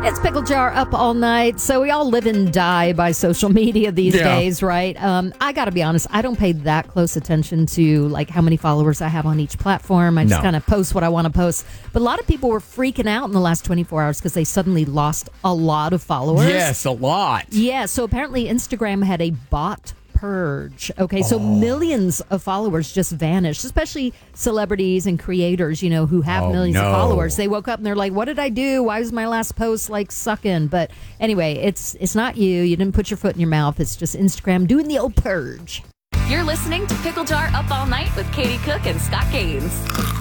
It's Pickle Jar up all night. So we all live and die by social media these days, right? I got to be honest, I don't pay that close attention to like how many followers I have on each platform. I just kind of post what I want to post. But a lot of people were freaking out in the last 24 hours because they suddenly lost a lot of followers. Yes, a lot. Yeah, so apparently Instagram had a bot purge. Okay, so millions of followers just vanished, especially celebrities and creators, you know, who have millions of followers. They woke up and they're like, what did I do? Why was my last post like sucking? But anyway, it's not you. You didn't put your foot in your mouth. It's just Instagram doing the old purge. You're listening to Pickle Jar Up All Night with Katie Cook and Scott Gaines.